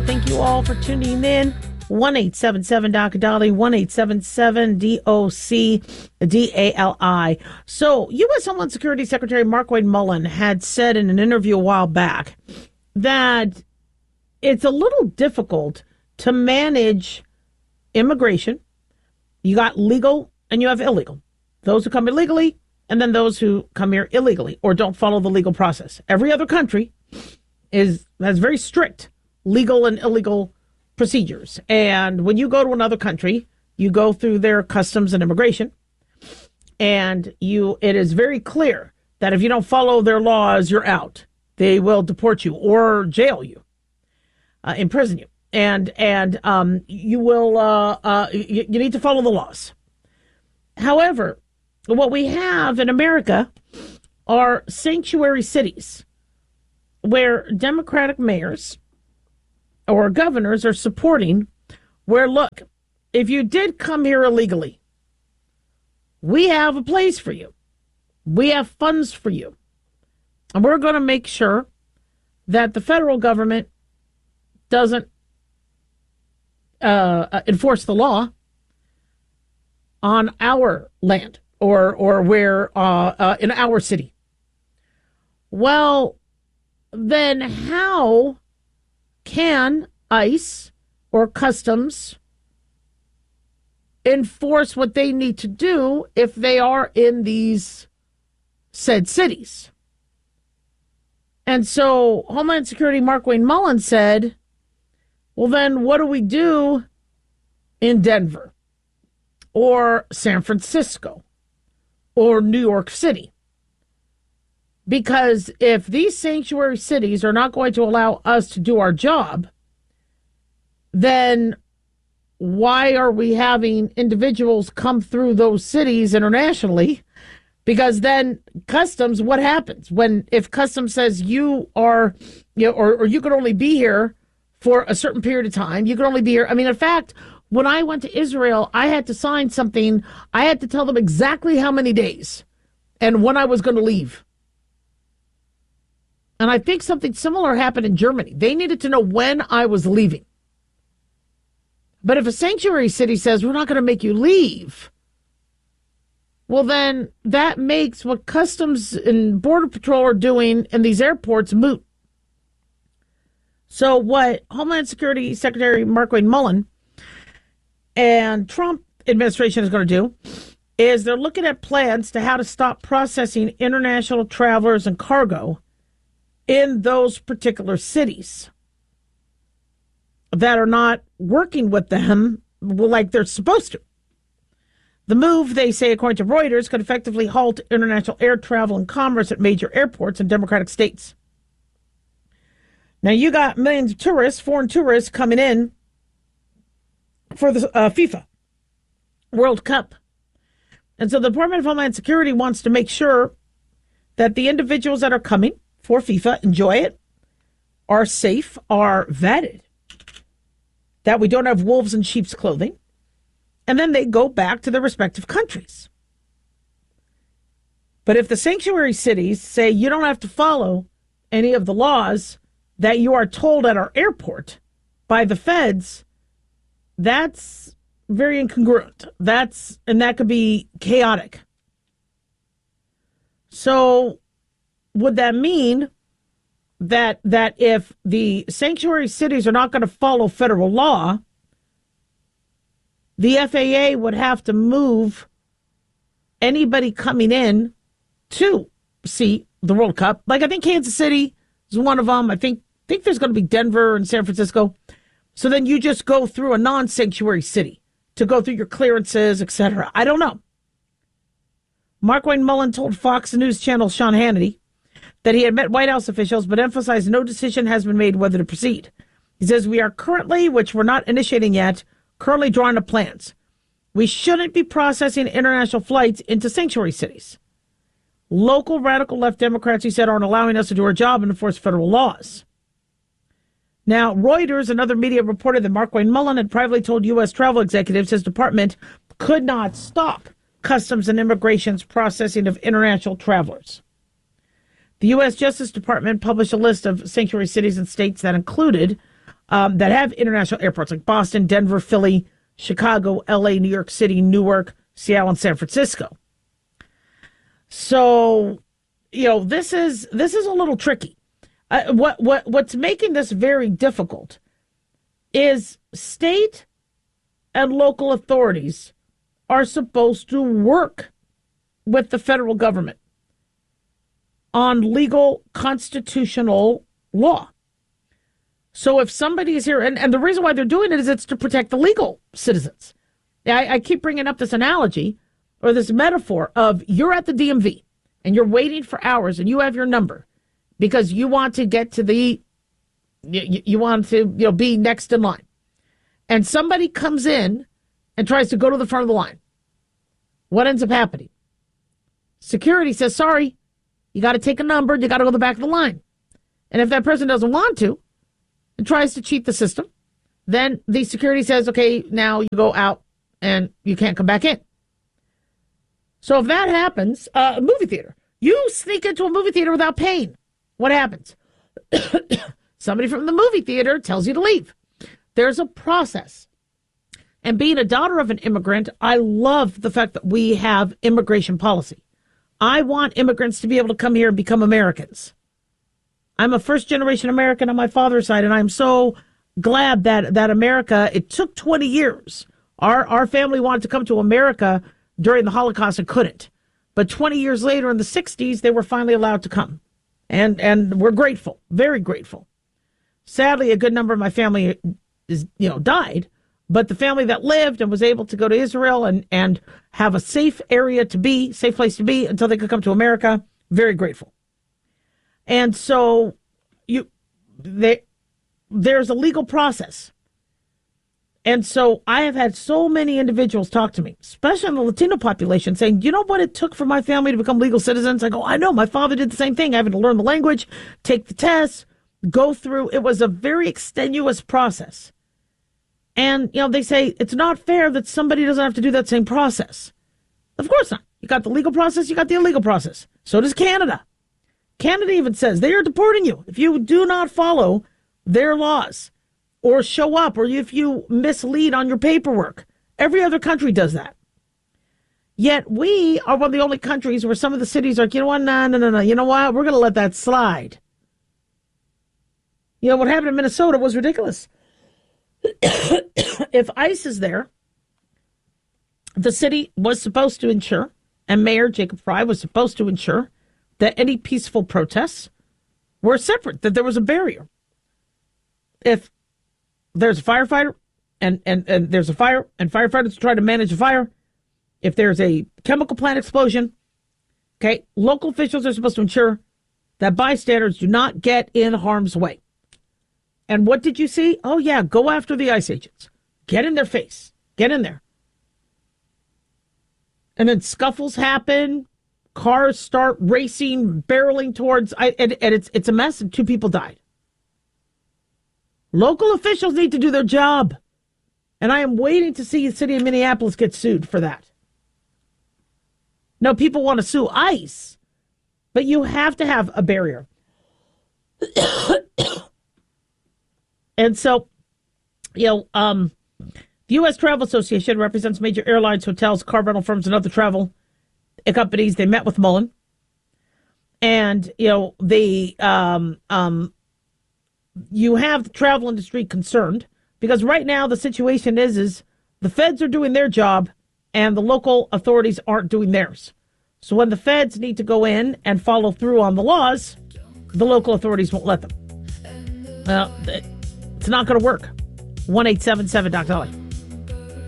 Thank you all for tuning in. 1-877-DOC-DALI, 1-877-DOC-DALI. So, U.S. Homeland Security Secretary Markwayne Mullin had said in an interview a while back that it's a little difficult to manage immigration. You got legal and you have illegal. Those who come illegally and then those who come here illegally or don't follow the legal process. Every other country has very strict legal and illegal procedures. And when you go to another country, you go through their customs and immigration. And it is very clear that if you don't follow their laws, you're out. They will deport you or jail you, imprison you. And you will you need to follow the laws. However, what we have in America are sanctuary cities where Democratic mayors or governors are supporting, where, look, if you did come here illegally, we have a place for you. We have funds for you. And we're going to make sure that the federal government doesn't enforce the law on our land or where in our city. Well, then how can ICE or customs enforce what they need to do if they are in these said cities? And so Homeland Security Markwayne Mullin said, well, then what do we do in Denver or San Francisco or New York City? Because if these sanctuary cities are not going to allow us to do our job, then why are we having individuals come through those cities internationally? Because then customs, what happens if customs says you are, or you could only be here for a certain period of time, you could only be here. I mean, in fact, when I went to Israel, I had to sign something. I had to tell them exactly how many days and when I was going to leave. And I think something similar happened in Germany. They needed to know when I was leaving. But if a sanctuary city says, we're not going to make you leave, well, then that makes what Customs and Border Patrol are doing in these airports moot. So what Homeland Security Secretary Markwayne Mullin and Trump administration is going to do is they're looking at plans to how to stop processing international travelers and cargo in those particular cities that are not working with them like they're supposed to. The move, they say, according to Reuters, could effectively halt international air travel and commerce at major airports in Democratic states. Now, you got millions of tourists, foreign tourists, coming in for the FIFA World Cup. And so the Department of Homeland Security wants to make sure that the individuals that are coming for FIFA enjoy it, are safe, are vetted, that we don't have wolves in sheep's clothing, and then they go back to their respective countries. But if the sanctuary cities say you don't have to follow any of the laws that you are told at our airport by the feds, that's very incongruent. And that could be chaotic. So would that mean that if the sanctuary cities are not going to follow federal law, the FAA would have to move anybody coming in to see the World Cup? Like, I think Kansas City is one of them. I think there's going to be Denver and San Francisco. So then you just go through a non-sanctuary city to go through your clearances, etc. I don't know. Markwayne Mullin told Fox News Channel Sean Hannity that he had met White House officials, but emphasized no decision has been made whether to proceed. He says, we are currently, which we're not initiating yet, currently drawing up plans. We shouldn't be processing international flights into sanctuary cities. Local radical left Democrats, he said, aren't allowing us to do our job and enforce federal laws. Now, Reuters and other media reported that Markwayne Mullin had privately told U.S. travel executives his department could not stop Customs and Immigration's processing of international travelers. The U.S. Justice Department published a list of sanctuary cities and states that included that have international airports like Boston, Denver, Philly, Chicago, LA, New York City, Newark, Seattle, and San Francisco. So, this is a little tricky. What's making this very difficult is state and local authorities are supposed to work with the federal government on legal constitutional law. So if somebody is here, and the reason why they're doing it is it's to protect the legal citizens. I keep bringing up this analogy or this metaphor of you're at the DMV and you're waiting for hours and you have your number because you want to get to you want to be next in line. And somebody comes in and tries to go to the front of the line. What ends up happening? Security says, sorry, you got to take a number. You got to go to the back of the line. And if that person doesn't want to and tries to cheat the system, then the security says, okay, now you go out and you can't come back in. So if that happens, a movie theater, you sneak into a movie theater without paying. What happens? Somebody from the movie theater tells you to leave. There's a process. And being a daughter of an immigrant, I love the fact that we have immigration policy. I want immigrants to be able to come here and become Americans. I'm a first-generation American on my father's side, and I'm so glad that America, it took 20 years. Our family wanted to come to America during the Holocaust and couldn't. But 20 years later, in the 60s, they were finally allowed to come. And we're grateful, very grateful. Sadly, a good number of my family died. But the family that lived and was able to go to Israel and have a safe place to be until they could come to America, very grateful. And so there's a legal process. And so I have had so many individuals talk to me, especially in the Latino population, saying, you know what it took for my family to become legal citizens? I go, I know, my father did the same thing, having to learn the language, take the tests, go through. It was a very extenuous process. And, they say it's not fair that somebody doesn't have to do that same process. Of course not. You got the legal process, you got the illegal process. So does Canada. Canada even says they are deporting you if you do not follow their laws or show up or if you mislead on your paperwork. Every other country does that. Yet we are one of the only countries where some of the cities are like, you know what, no. You know what? We're going to let that slide. What happened in Minnesota was ridiculous. If ICE is there, the city was supposed to ensure, and Mayor Jacob Frey was supposed to ensure that any peaceful protests were separate, that there was a barrier. If there's a firefighter and there's a fire and firefighters try to manage a fire, if there's a chemical plant explosion, okay, local officials are supposed to ensure that bystanders do not get in harm's way. And what did you see? Oh, yeah, go after the ICE agents. Get in their face. Get in there. And then scuffles happen. Cars start racing, barreling towards, and it's a mess, and 2 people died. Local officials need to do their job. And I am waiting to see the city of Minneapolis get sued for that. No, people want to sue ICE, but you have to have a barrier. And so, the U.S. Travel Association represents major airlines, hotels, car rental firms, and other travel companies. They met with Mullen. And, you have the travel industry concerned because right now the situation is the feds are doing their job and the local authorities aren't doing theirs. So when the feds need to go in and follow through on the laws, the local authorities won't let them. Well, it's not going to work. 1-877-Dr.